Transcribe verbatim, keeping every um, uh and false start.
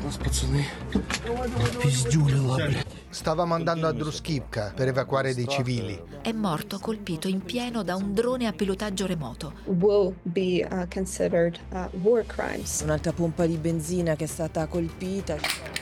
Stava mandando a Druskivka per evacuare dei civili. È morto colpito in pieno da un drone a pilotaggio remoto. Will be uh, considered uh, war crimes. Un'altra pompa di benzina che è stata colpita.